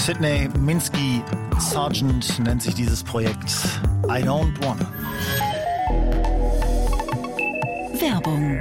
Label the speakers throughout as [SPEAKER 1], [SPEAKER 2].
[SPEAKER 1] Sydney Minsky Sargent nennt sich dieses Projekt. I don't wanna.
[SPEAKER 2] Werbung.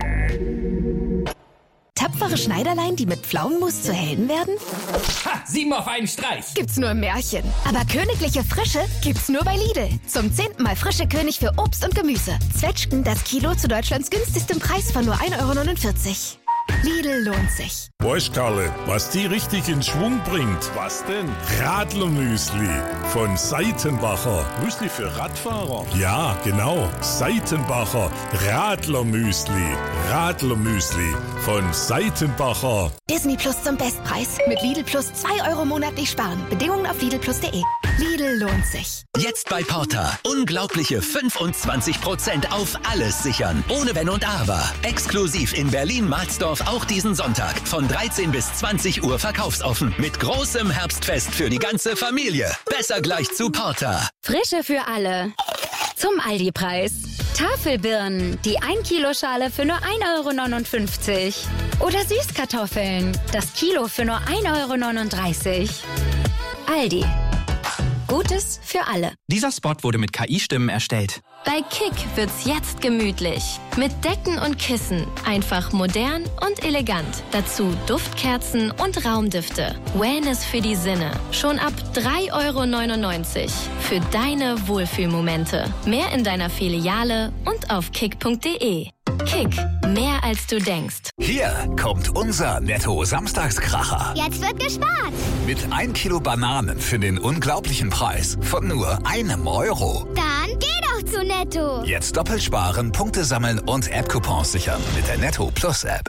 [SPEAKER 2] Tapfere Schneiderlein, die mit Pflaumenmus zu Helden werden?
[SPEAKER 3] Ha! 7 auf einen Streich!
[SPEAKER 2] Gibt's nur im Märchen. Aber königliche Frische gibt's nur bei Lidl. Zum 10. Mal frische König für Obst und Gemüse. Zwetschgen das Kilo zu Deutschlands günstigstem Preis von nur 1,49 €. Lidl lohnt sich.
[SPEAKER 4] Weißt, Karle, was die richtig in Schwung bringt? Was denn? Radlermüsli von Seitenbacher. Müsli für Radfahrer? Ja, genau. Seitenbacher Radlermüsli. Radlermüsli von Seitenbacher.
[SPEAKER 2] Disney Plus zum Bestpreis. Mit Lidl Plus 2 € monatlich sparen. Bedingungen auf lidlplus.de. Lidl lohnt sich.
[SPEAKER 5] Jetzt bei Porter. Unglaubliche 25% auf alles sichern. Ohne Wenn und Aber. Exklusiv in Berlin-Marsdorf auch diesen Sonntag. Von 13 bis 20 Uhr verkaufsoffen. Mit großem Herbstfest für die ganze Familie. Besser gleich zu Porter.
[SPEAKER 6] Frische für alle. Zum Aldi-Preis. Tafelbirnen, die 1-Kilo-Schale für nur 1,59 €. Oder Süßkartoffeln, das Kilo für nur 1,39 €. Aldi. Gutes für alle.
[SPEAKER 7] Dieser Spot wurde mit KI-Stimmen erstellt.
[SPEAKER 8] Bei Kick wird's jetzt gemütlich. Mit Decken und Kissen. Einfach modern und elegant. Dazu Duftkerzen und Raumdüfte. Wellness für die Sinne. Schon ab 3,99 € für deine Wohlfühlmomente. Mehr in deiner Filiale und auf kick.de. Kick, mehr als du denkst.
[SPEAKER 9] Hier kommt unser Netto-Samstagskracher.
[SPEAKER 10] Jetzt wird gespart.
[SPEAKER 9] Mit 1 Kilo Bananen für den unglaublichen Preis von nur 1 €.
[SPEAKER 10] Dann geh doch zu Netto.
[SPEAKER 9] Jetzt doppelt sparen, Punkte sammeln und App-Coupons sichern mit der Netto Plus App.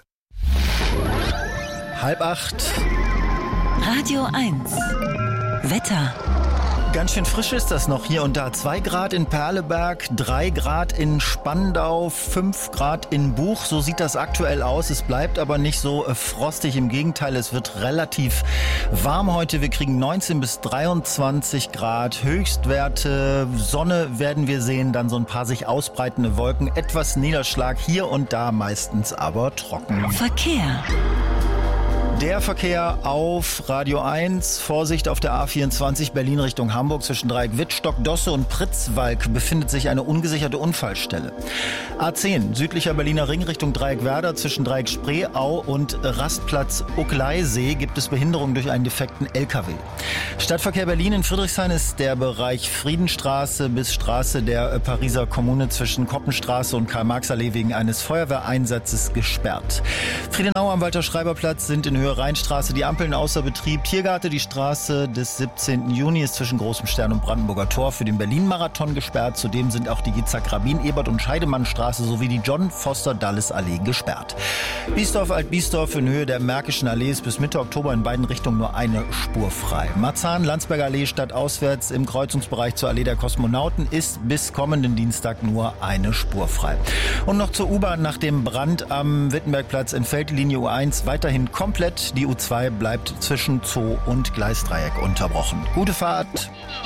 [SPEAKER 1] 7:30.
[SPEAKER 2] Radio 1. Wetter.
[SPEAKER 1] Ganz schön frisch ist das noch hier und da. 2 Grad in Perleberg, 3 Grad in Spandau, 5 Grad in Buch. So sieht das aktuell aus. Es bleibt aber nicht so frostig. Im Gegenteil, es wird relativ warm heute. Wir kriegen 19 bis 23 Grad Höchstwerte. Sonne werden wir sehen, dann so ein paar sich ausbreitende Wolken. Etwas Niederschlag hier und da, meistens aber trocken.
[SPEAKER 2] Verkehr.
[SPEAKER 1] Der Verkehr auf Radio 1. Vorsicht auf der A24 Berlin Richtung Hamburg zwischen Dreieck Wittstock, Dosse und Pritzwalk befindet sich eine ungesicherte Unfallstelle. A10 südlicher Berliner Ring Richtung Dreieck Werder zwischen Dreieck Spreeau und Rastplatz Uckleisee gibt es Behinderung durch einen defekten LKW. Stadtverkehr Berlin in Friedrichshain ist der Bereich Friedenstraße bis Straße der Pariser Kommune zwischen Koppenstraße und Karl-Marx-Allee wegen eines Feuerwehreinsatzes gesperrt. Friedenau am Walter-Schreiber-Platz sind in Höhe Rheinstraße die Ampeln außer Betrieb. Tiergarten, die Straße des 17. Juni ist zwischen Großem Stern und Brandenburger Tor für den Berlin-Marathon gesperrt. Zudem sind auch die Yitzhak-Rabin, Ebert- und Scheidemannstraße sowie die John-Foster-Dulles-Allee gesperrt. Biesdorf-Altbiesdorf in Höhe der Märkischen Allee ist bis Mitte Oktober in beiden Richtungen nur eine Spur frei. Marzahn, Landsberger Allee stadtauswärts im Kreuzungsbereich zur Allee der Kosmonauten ist bis kommenden Dienstag nur eine Spur frei. Und noch zur U-Bahn nach dem Brand am Wittenbergplatz entfällt die Linie U1 weiterhin komplett. Die U2 bleibt zwischen Zoo und Gleisdreieck unterbrochen. Gute Fahrt.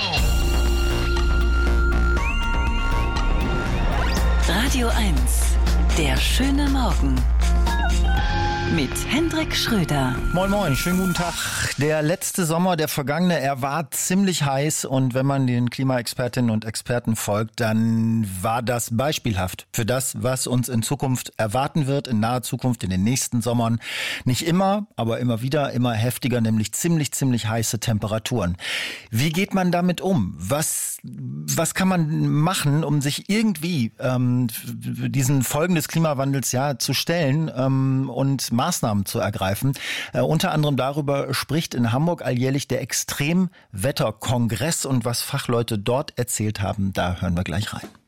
[SPEAKER 2] Radio 1. Der schöne Morgen. Mit Hendrik Schröder.
[SPEAKER 1] Moin moin, schönen guten Tag. Der letzte Sommer, der vergangene, er war ziemlich heiß und wenn man den Klimaexpertinnen und Experten folgt, dann war das beispielhaft für das, was uns in Zukunft erwarten wird, in naher Zukunft, in den nächsten Sommern. Nicht immer, aber immer wieder, immer heftiger, nämlich ziemlich heiße Temperaturen. Wie geht man damit um? Was kann man machen, um sich irgendwie diesen Folgen des Klimawandels zu stellen und Maßnahmen zu ergreifen? Unter anderem darüber spricht in Hamburg alljährlich der Extremwetterkongress und was Fachleute dort erzählt haben, da hören wir gleich rein.